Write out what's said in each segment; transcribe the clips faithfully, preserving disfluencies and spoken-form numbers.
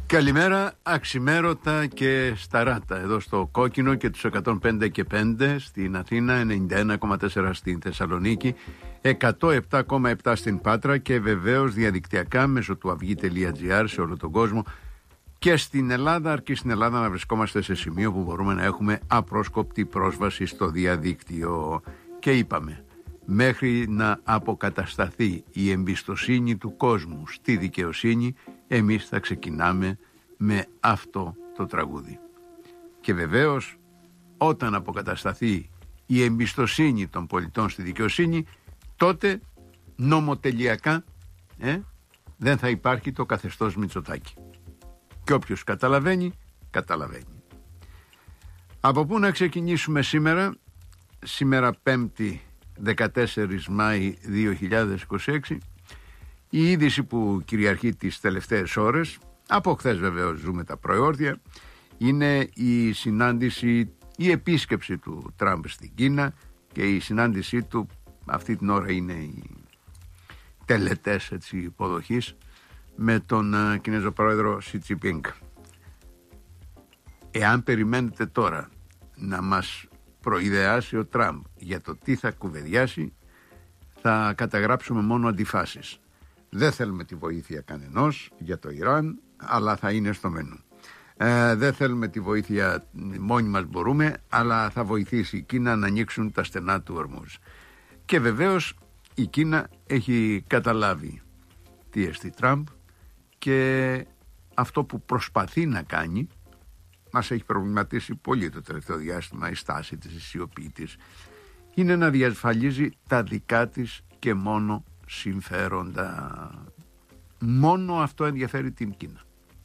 Καλημέρα, αξιμέρωτα και σταράτα εδώ στο Κόκκινο και τους εκατόν πέντε και πέντε στην Αθήνα, ενενήντα ένα κόμμα τέσσερα στην Θεσσαλονίκη, εκατόν επτά κόμμα επτά στην Πάτρα και βεβαίως διαδικτυακά μέσω του αυγή τελεία τζι άρ σε όλο τον κόσμο και στην Ελλάδα, αρκεί στην Ελλάδα να βρισκόμαστε σε σημείο που μπορούμε να έχουμε απρόσκοπτη πρόσβαση στο διαδίκτυο. Και είπαμε, μέχρι να αποκατασταθεί η εμπιστοσύνη του κόσμου στη δικαιοσύνη, εμείς θα ξεκινάμε με αυτό το τραγούδι. Και βεβαίως όταν αποκατασταθεί η εμπιστοσύνη των πολιτών στη δικαιοσύνη, τότε νομοτελειακά ε, δεν θα υπάρχει το καθεστώς Μητσοτάκη. Και όποιος καταλαβαίνει, καταλαβαίνει. Από πού να ξεκινήσουμε σήμερα? Σήμερα Πέμπτη δεκατέσσερις Μάη δύο χιλιάδες είκοσι έξι. Η είδηση που κυριαρχεί τις τελευταίες ώρες, από χθες βεβαίως ζούμε τα προεόρδια, είναι η συνάντηση, η επίσκεψη του Τραμπ στην Κίνα και η συνάντησή του, αυτή την ώρα είναι οι τελετές έτσι, υποδοχής, με τον uh, Κινέζο πρόεδρο Σι Τζινπίνγκ. Εάν περιμένετε τώρα να μας προειδεάσει ο Τραμπ για το τι θα κουβεντιάσει, θα καταγράψουμε μόνο αντιφάσεις. Δεν θέλουμε τη βοήθεια κανενός για το Ιράν, αλλά θα είναι στο μενού. Ε, δεν θέλουμε τη βοήθεια, μόνοι μας μπορούμε, αλλά θα βοηθήσει η Κίνα να ανοίξουν τα στενά του Ορμούζ. Και βεβαίως η Κίνα έχει καταλάβει τι εστί Τραμπ και αυτό που προσπαθεί να κάνει μας έχει προβληματίσει πολύ το τελευταίο διάστημα, η στάση της, η σιωπή της, είναι να διασφαλίζει τα δικά της και μόνο συμφέροντα. Μόνο αυτό ενδιαφέρει την Κίνα.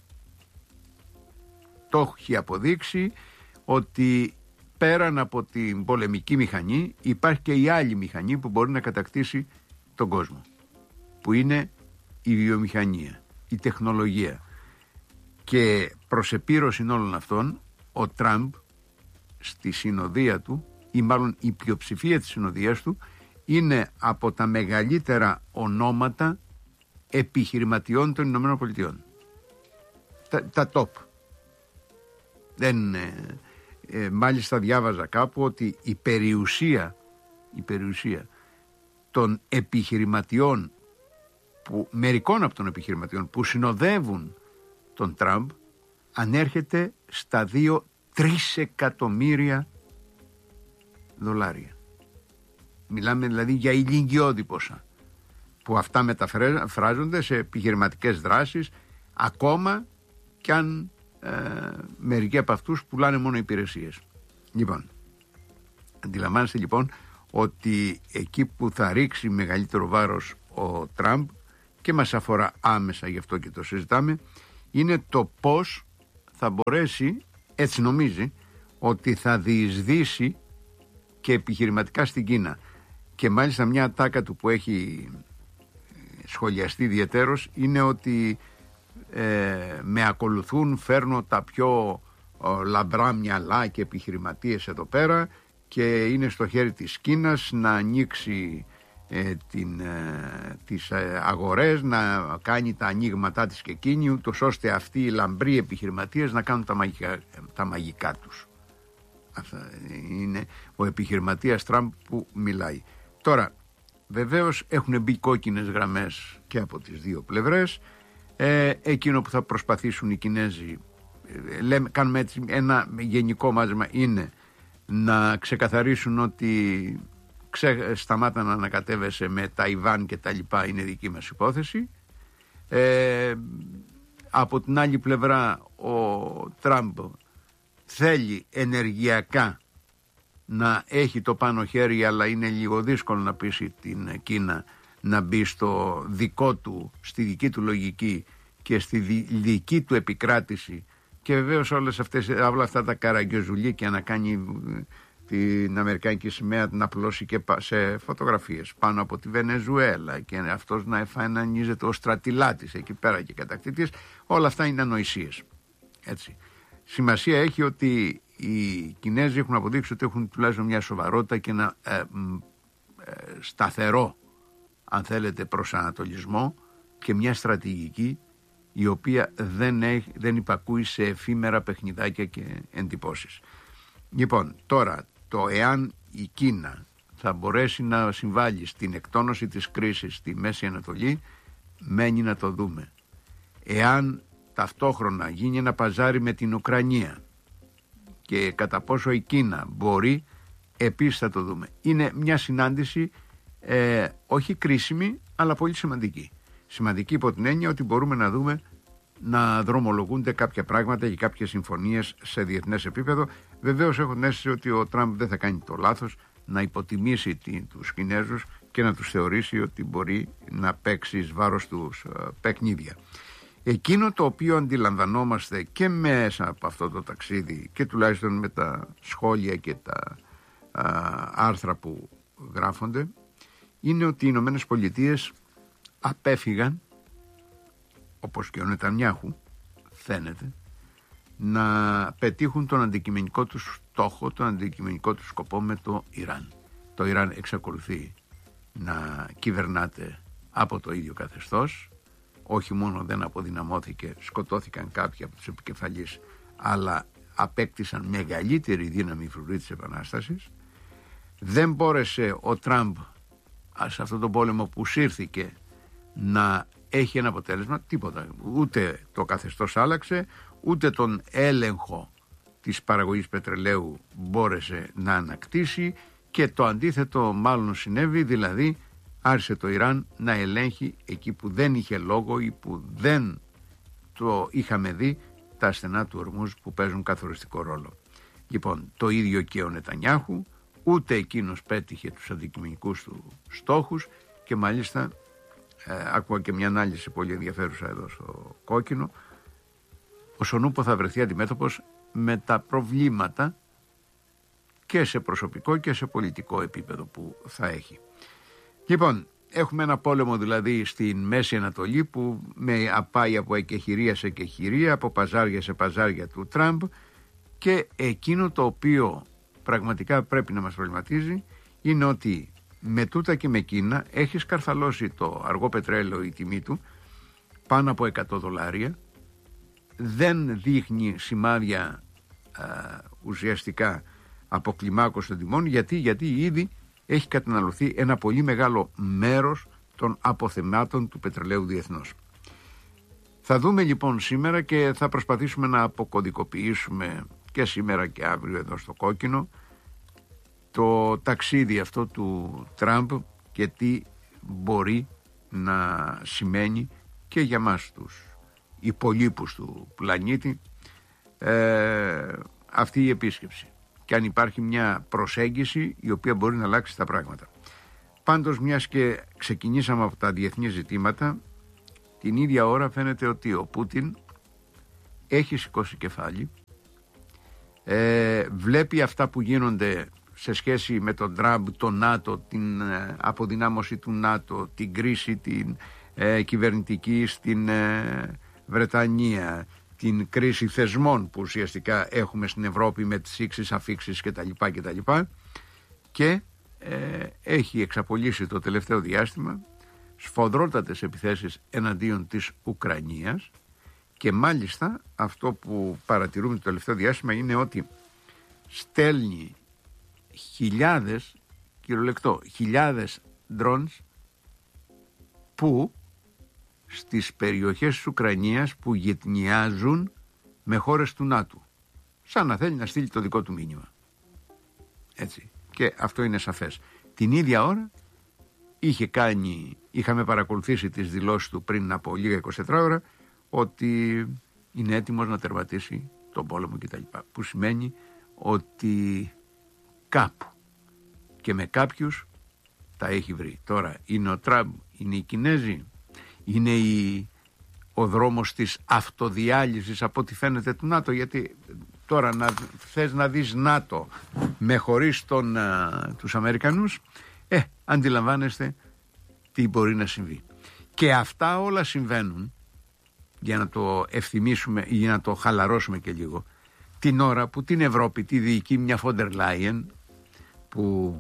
Το έχει αποδείξει ότι πέραν από την πολεμική μηχανή υπάρχει και η άλλη μηχανή που μπορεί να κατακτήσει τον κόσμο, που είναι η βιομηχανία, η τεχνολογία. Και προς επίρρωση όλων αυτών, ο Τραμπ στη συνοδεία του, ή μάλλον η πλειοψηφία της συνοδείας του, είναι από τα μεγαλύτερα ονόματα επιχειρηματιών των Ηνωμένων Πολιτειών. Τα, τα top. Δεν, ε, ε, μάλιστα διάβαζα κάπου ότι η περιουσία, η περιουσία των επιχειρηματιών, που, μερικών από των επιχειρηματιών που συνοδεύουν τον Τραμπ, ανέρχεται στα δύο τρεις εκατομμύρια δολάρια. Μιλάμε δηλαδή για ηλικιώδη ποσά, που αυτά μεταφράζονται σε επιχειρηματικές δράσεις, ακόμα κι αν ε, μερικοί από αυτούς πουλάνε μόνο υπηρεσίες. Λοιπόν, αντιλαμβάνεστε λοιπόν ότι εκεί που θα ρίξει μεγαλύτερο βάρος ο Τραμπ, και μας αφορά άμεσα, γι' αυτό και το συζητάμε, είναι το πώς θα μπορέσει, έτσι νομίζει, ότι θα διεισδύσει και επιχειρηματικά στην Κίνα. Και μάλιστα μια ατάκα του που έχει σχολιαστεί ιδιαιτέρως είναι ότι ε, με ακολουθούν, φέρνω τα πιο ο, λαμπρά μυαλά και επιχειρηματίες εδώ πέρα και είναι στο χέρι της Κίνας να ανοίξει ε, την, ε, τις ε, αγορές, να κάνει τα ανοίγματά της και εκείνη, ούτως ώστε αυτοί οι λαμπροί επιχειρηματίες να κάνουν τα μαγικά, τα μαγικά τους. Αυτά είναι ο επιχειρηματίας Τραμπ που μιλάει. Τώρα, βεβαίως έχουν μπει κόκκινες γραμμές και από τις δύο πλευρές. Ε, εκείνο που θα προσπαθήσουν οι Κινέζοι, ε, λέμε, κάνουμε έτσι ένα γενικό μάζεμα, είναι να ξεκαθαρίσουν ότι ξε, σταμάτα να ανακατεύεσαι με Ταϊβάν και τα λοιπά, είναι δική μας υπόθεση. Ε, από την άλλη πλευρά ο Τραμπ θέλει ενεργειακά να έχει το πάνω χέρι, αλλά είναι λίγο δύσκολο να πείσει την Κίνα να μπει στο δικό του, στη δική του λογική και στη δική του επικράτηση. Και βεβαίως όλες αυτές, όλα αυτά τα καραγκιόζουλίκια να κάνει την αμερικάνικη σημαία να απλώσει και σε φωτογραφίες πάνω από τη Βενεζουέλα και αυτός να εμφανίζεται ως στρατιλάτης εκεί πέρα και κατακτήτης, όλα αυτά είναι ανοησίες. Έτσι. Σημασία έχει ότι οι Κινέζοι έχουν αποδείξει ότι έχουν τουλάχιστον μια σοβαρότητα και ένα ε, ε, σταθερό, αν θέλετε, προσανατολισμό και μια στρατηγική η οποία δεν, έχει, δεν υπακούει σε εφήμερα παιχνιδάκια και εντυπώσεις. Λοιπόν, τώρα το εάν η Κίνα θα μπορέσει να συμβάλλει στην εκτόνωση της κρίσης στη Μέση Ανατολή, μένει να το δούμε. Εάν ταυτόχρονα γίνει ένα παζάρι με την Ουκρανία και κατά πόσο η Κίνα μπορεί, επίσης θα το δούμε. Είναι μια συνάντηση ε, όχι κρίσιμη, αλλά πολύ σημαντική. Σημαντική υπό την έννοια ότι μπορούμε να δούμε να δρομολογούνται κάποια πράγματα και κάποιες συμφωνίες σε διεθνές επίπεδο. Βεβαίως έχω την αίσθηση ότι ο Τραμπ δεν θα κάνει το λάθος να υποτιμήσει τους Κινέζους και να τους θεωρήσει ότι μπορεί να παίξει εις βάρος τους ε, παιχνίδια. Εκείνο το οποίο αντιλαμβανόμαστε και μέσα από αυτό το ταξίδι και τουλάχιστον με τα σχόλια και τα α, άρθρα που γράφονται, είναι ότι οι Ηνωμένες Πολιτείες απέφυγαν, όπως και ο Νετανιάχου φαίνεται, να πετύχουν τον αντικειμενικό τους στόχο, τον αντικειμενικό τους σκοπό με το Ιράν. Το Ιράν εξακολουθεί να κυβερνάται από το ίδιο καθεστώς. Όχι μόνο δεν αποδυναμώθηκε, σκοτώθηκαν κάποιοι από τους επικεφαλείς, αλλά απέκτησαν μεγαλύτερη δύναμη φρουρή της Επανάστασης. Δεν μπόρεσε ο Τραμπ σε αυτόν τον πόλεμο που σύρθηκε να έχει ένα αποτέλεσμα, τίποτα. Ούτε το καθεστώς άλλαξε, ούτε τον έλεγχο της παραγωγής πετρελαίου μπόρεσε να ανακτήσει και το αντίθετο μάλλον συνέβη, δηλαδή άρχισε το Ιράν να ελέγχει εκεί που δεν είχε λόγο ή που δεν το είχαμε δει τα στενά του Ορμούζ που παίζουν καθοριστικό ρόλο. Λοιπόν, το ίδιο και ο Νετανιάχου, ούτε εκείνος πέτυχε τους αντικειμενικούς του στόχους και μάλιστα ε, άκουγα και μια ανάλυση πολύ ενδιαφέρουσα εδώ στο Κόκκινο. Ο Σονούπο θα βρεθεί αντιμέτωπος με τα προβλήματα και σε προσωπικό και σε πολιτικό επίπεδο που θα έχει. Λοιπόν, έχουμε ένα πόλεμο δηλαδή στην Μέση Ανατολή που με απάει από εκεχηρία σε εκεχηρία, από παζάρια σε παζάρια του Τραμπ, και εκείνο το οποίο πραγματικά πρέπει να μας προβληματίζει είναι ότι με τούτα και με Κίνα έχει σκαρθαλώσει το αργό πετρέλαιο η τιμή του πάνω από εκατό δολάρια, δεν δείχνει σημάδια α, ουσιαστικά αποκλιμάκωση των τιμών. Γιατί, γιατί ήδη έχει καταναλωθεί ένα πολύ μεγάλο μέρος των αποθεμάτων του πετρελαίου διεθνώς. Θα δούμε λοιπόν σήμερα και θα προσπαθήσουμε να αποκωδικοποιήσουμε και σήμερα και αύριο εδώ στο Κόκκινο το ταξίδι αυτό του Τραμπ και τι μπορεί να σημαίνει και για μας τους υπολείπους του πλανήτη ε, αυτή η επίσκεψη, και αν υπάρχει μια προσέγγιση η οποία μπορεί να αλλάξει τα πράγματα. Πάντως, μιας και ξεκινήσαμε από τα διεθνή ζητήματα, την ίδια ώρα φαίνεται ότι ο Πούτιν έχει σηκώσει κεφάλι, ε, βλέπει αυτά που γίνονται σε σχέση με τον Τραμπ, το ΝΑΤΟ, την ε, αποδυνάμωση του ΝΑΤΟ, την κρίση την ε, κυβερνητική στην ε, Βρετανία, την κρίση θεσμών που ουσιαστικά έχουμε στην Ευρώπη με τις ήξεις, αφήξεις κτλ. κτλ. Και ε, έχει εξαπολύσει το τελευταίο διάστημα σφοδρότατες επιθέσεις εναντίον της Ουκρανίας, και μάλιστα αυτό που παρατηρούμε το τελευταίο διάστημα είναι ότι στέλνει χιλιάδες, κυριολεκτό, χιλιάδες drones που στις περιοχές της Ουκρανίας που γειτνιάζουν με χώρες του ΝΑΤΟ, σαν να θέλει να στείλει το δικό του μήνυμα. Έτσι. Και αυτό είναι σαφές. Την ίδια ώρα είχε κάνει, είχαμε παρακολουθήσει τις δηλώσεις του πριν από λίγα είκοσι τέσσερις ώρα ότι είναι έτοιμος να τερματίσει τον πόλεμο κτλ. Που σημαίνει ότι κάπου και με κάποιους τα έχει βρει. Τώρα είναι ο Τραμπ, είναι οι Κινέζοι, είναι η, ο δρόμος της αυτοδιάλυσης από ό,τι φαίνεται του ΝΑΤΟ, γιατί τώρα να θες να δεις ΝΑΤΟ με χωρίς τον, α, τους Αμερικανούς, ε, αντιλαμβάνεστε τι μπορεί να συμβεί. Και αυτά όλα συμβαίνουν, για να το ευθυμίσουμε ή να το χαλαρώσουμε και λίγο, την ώρα που την Ευρώπη τη διοικεί μια Φόντερ Λάιεν, που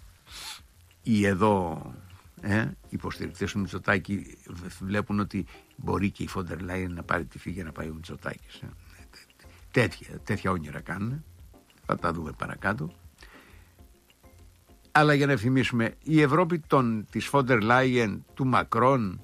οι εδώ ε, υποστηρικτές του Μητσοτάκη βλέπουν ότι Μπορεί και η Φόντερ Λάιεν να πάρει τη φύγη να πάει ο Μητσοτάκης. Ε. Τέτοια, τέτοια όνειρα κάνουν. Θα τα δούμε παρακάτω. Αλλά για να ευθυμίσουμε, η Ευρώπη των, της Φόντερ Λάιεν, του Μακρόν,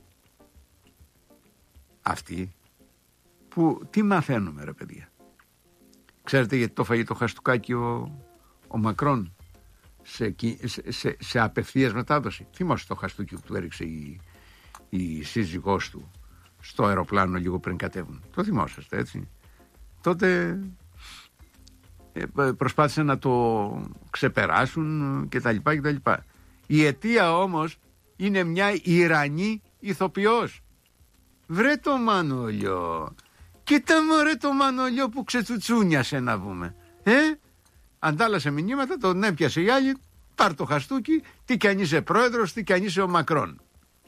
αυτή, που τι μαθαίνουμε ρε παιδιά. Ξέρετε γιατί το φαγεί το χαστούκάκι ο, ο Μακρόν σε, σε, σε, σε απευθείας μετάδοση? Θυμάσαι το χαστούκι που του έριξε η, η σύζυγός του στο αεροπλάνο λίγο πριν κατέβουν? Το θυμόσαστε, έτσι? Τότε προσπάθησαν να το ξεπεράσουν και τα λοιπά και τα λοιπά. Η αιτία όμως είναι μια Ιρανή ηθοποιός. Βρε το Μανολιό, κοίτα μωρέ το Μανολιό που ξετσουτσούνιασε να πούμε. Ε, αντάλλασε μηνύματα, τον έπιασε η άλλη, πάρ' το χαστούκι, τι κι αν είσαι πρόεδρος, τι κι αν είσαι ο Μακρόν.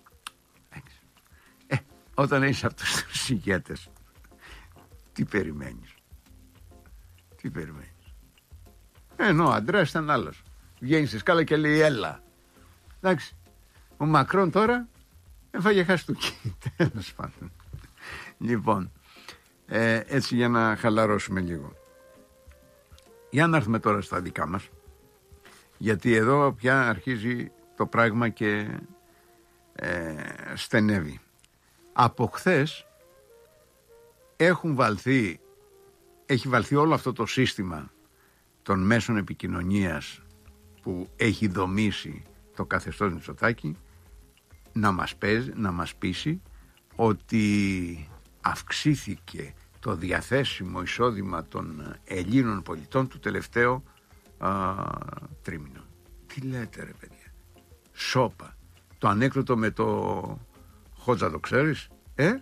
Ε, όταν είσαι αυτούς τους ηγέτες, τι περιμένεις? Τι περιμένεις? Ενώ ο Αντρέας ήταν άλλος. Βγαίνει στη σκάλα και λέει έλα. Εντάξει. Ο Μακρόν τώρα έφαγε χαστούκι. Τέλος πάντων. Λοιπόν, ε, έτσι για να χαλαρώσουμε λίγο. Για να έρθουμε τώρα στα δικά μας. Γιατί εδώ πια αρχίζει το πράγμα και ε, στενεύει. Από χθες έχουν βαλθεί, έχει βαλθεί όλο αυτό το σύστημα των μέσων επικοινωνίας που έχει δομήσει το καθεστώς Μητσοτάκη να μας, παίζει, να μας πείσει ότι αυξήθηκε το διαθέσιμο εισόδημα των Ελλήνων πολιτών του τελευταίο α, τρίμηνο. Τι λέτε ρε παιδιά? Σόπα. Το ανέκδοτο με το Χότζα το ξέρεις? Ε?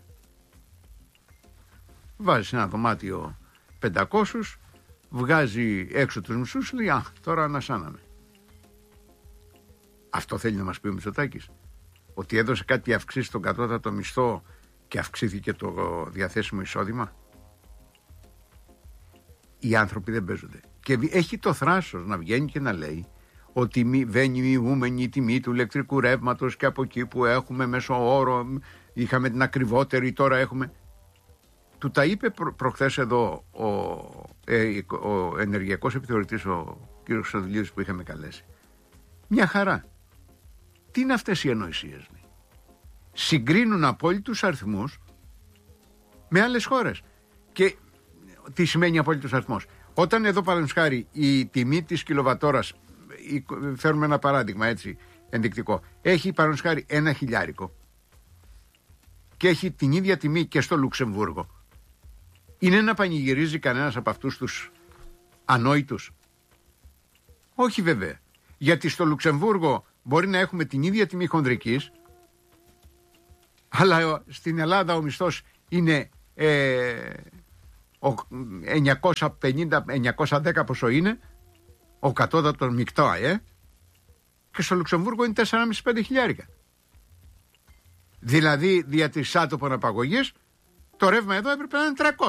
Βάζει ένα δωμάτιο πεντακόσιους, βγάζει έξω τους μισούς, λέει α, τώρα ανασάναμε. Αυτό θέλει να μας πει ο Μητσοτάκης? Ότι έδωσε κάτι αυξήσει στον κατώτατο μισθό και αυξήθηκε το διαθέσιμο εισόδημα? Οι άνθρωποι δεν παίζονται. Και έχει το θράσος να βγαίνει και να λέει ότι βαίνει μειούμενη η τιμή του ηλεκτρικού ρεύματος και από εκεί που έχουμε μέσο όρο είχαμε την ακριβότερη, τώρα έχουμε. Του τα είπε προ, προχθές εδώ ο, ε, ο ενεργειακός επιθεωρητής, ο κ. Χρυστοδουλίδης που είχαμε καλέσει. Μια χαρά. Τι είναι αυτές οι ανοησίες? Λέει. Συγκρίνουν απόλυτους αριθμούς με άλλες χώρες. Και τι σημαίνει απόλυτος αριθμός? Όταν εδώ παραδείγματος χάρη η τιμή της κιλοβατόρας, φέρουμε ένα παράδειγμα έτσι ενδεικτικό, έχει παραδείγματος χάρη ένα χιλιάρικο και έχει την ίδια τιμή και στο Λουξεμβούργο, είναι να πανηγυρίζει κανένας από αυτούς τους ανόητους? Όχι βέβαια. Γιατί στο Λουξεμβούργο μπορεί να έχουμε την ίδια τιμή χονδρικής, αλλά στην Ελλάδα ο μισθός είναι ε, εννιακόσια πενήντα εννιακόσια δέκα πόσο είναι, ο κατώτατος μεικτό, ε, και στο Λουξεμβούργο είναι τέσσερα κόμμα πέντε χιλιάρικα. Δηλαδή δια της άτομων απαγωγής το ρεύμα εδώ έπρεπε να είναι τριακόσια.